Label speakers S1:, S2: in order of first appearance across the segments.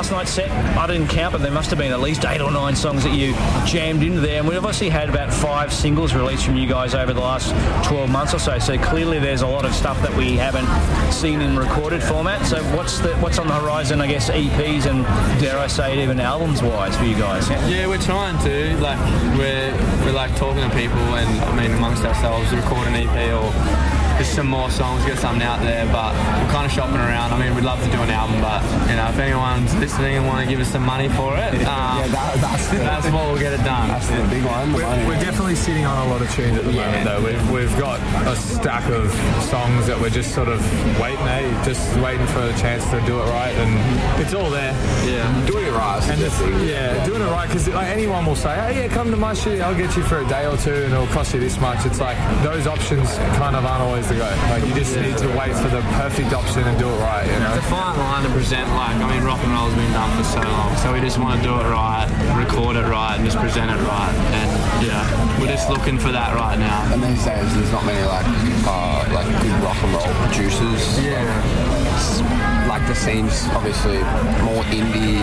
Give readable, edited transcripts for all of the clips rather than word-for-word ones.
S1: last night's set, I didn't count, but there must have been at least 8 or 9 songs that you jammed into there. And we've obviously had about 5 singles released from you guys over the last 12 months or so. So clearly there's a lot of stuff that we haven't seen in recorded format. So what's on the horizon, I guess, EPs and, dare I say it, even albums-wise for you guys?
S2: Yeah, we're trying to. Like, we're like talking to people and, I mean, amongst ourselves, record an EP or just some more songs, get something out there, but we're kind of shopping around. I mean, we'd love to do an album, but, you know, if anyone's listening and want to give us some money for it, that's what we'll get it done.
S3: That's the big one.
S4: We're definitely sitting on a lot of tunes at the moment, though. We've got a stack of songs that we're just sort of waiting for a chance to do it right, and it's all there.
S3: Yeah, doing it right.
S4: And doing it right, because like, anyone will say, "Hey, yeah, come to my studio, I'll get you for a day or two, and it'll cost you this much." It's like those options kind of aren't always the go. Like, you just need to wait for the perfect option and do it right. You know,
S2: it's a fine line to present. Like, I mean, rock and roll's been done for so long, so we just want to do it right, record it right, and just present it right. And yeah, we're just looking for that right now.
S3: And these days, there's not many like good rock and roll producers.
S2: Yeah.
S3: Like the scene's obviously more indie,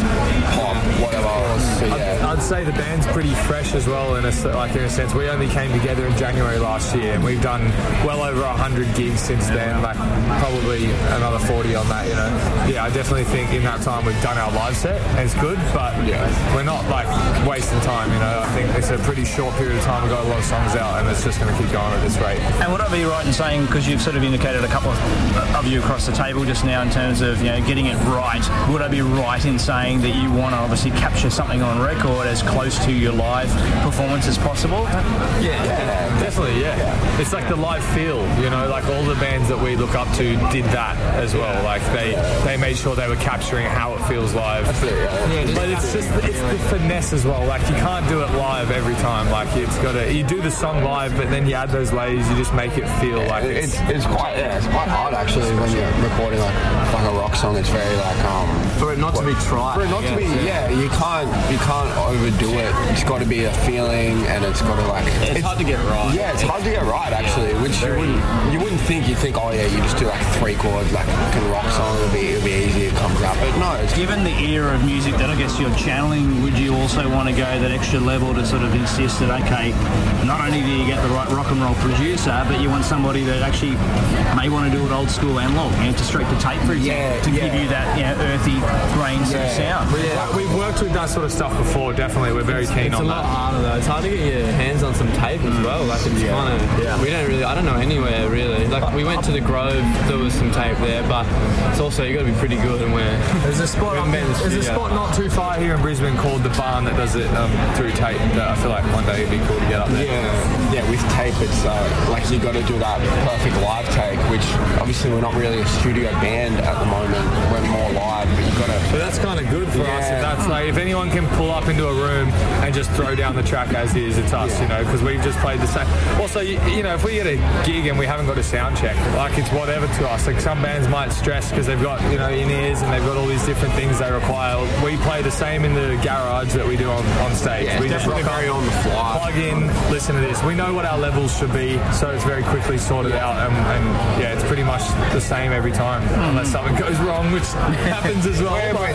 S3: pop, whatever. So, yeah.
S4: I'd say the band's pretty fresh as well in a sense. We only came together in January last year, and we've done well over 100 gigs since then, like probably another 40 on that, you know. Yeah, I definitely think in that time we've done our live set, and it's good, but we're not like wasting time, you know. I think it's a pretty short period of time. We've got a lot of songs out, and it's just going to keep going at this rate.
S1: And would I be right in saying, because you've sort of indicated a couple of you across the table just now in terms of, you know, getting it right, would I be right in saying that you want to obviously capture something on record as close to your live performance as possible?
S4: Yeah, definitely, yeah. It's like the live feel, you know, like all the bands that we look up to did that as well. Like they made sure they were capturing how it feels live. But it's the finesse as well. Like, you can't do it live every time. Like, you do the song live, but then you add those layers, you just make it feel like
S3: it's quite hard actually when you're recording like a rock song. It's very like
S2: for it not to be trite.
S3: For it not to be, you can't overdo it. It's got to be a feeling, and it's got to like.
S2: It's hard to get right.
S3: Yeah, it's hard to get right actually. Which you wouldn't think. You'd think, oh yeah, you just do like 3 chords, like a rock song. It'll be easy. It comes out, but no.
S1: Given the era of music that I guess you're channeling, would you also want to go that extra level to sort of insist that, okay, not only do you get the right rock and roll producer, but you want somebody that actually may want to do it old school analog, you know, to straight to tape, for example, to give you that, you know, earthy grain sort of sound.
S4: We've worked with that sort of stuff before. Definitely, we're very keen on that.
S2: It's a lot harder though. It's hard to get your hands on some tape as well. Like, it's kind of we don't really. I don't know anywhere really. Like, we went to the Grove. There was some tape there, but it's also you got to be pretty good. And
S4: there's a spot. There's a spot not too far here in Brisbane called The Barn that does it through tape. That I feel like one day it'd be cool to get up there.
S3: Yeah. With tape, it's like you got to do that perfect live take, which obviously we're not really a studio band at the moment. We're more live, but you got to.
S4: So that's kind of good for us. If that's like, if anyone can pull up into a room and just throw down the track as is, it's us, you know, because we've just played the same. Also, you know, if we get a gig and we haven't got a sound check, like, it's whatever to us. Like, some bands might stress because they've got, you know, in-ears and they've got all these different things they require. We play the same in the garage that we do on stage.
S3: Yeah,
S4: we just rock
S3: very on the fly.
S4: Plug in, listen to this. We know what our levels should be, so it's very quickly sorted out, and it's pretty much the same every time, unless something goes wrong, which happens as well.
S3: But